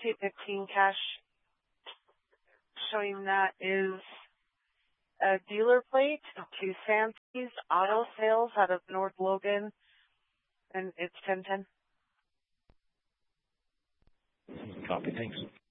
T15 cash showing that is a dealer plate to Sandy's Auto Sales out of North Logan, and it's 1010. Copy, thanks.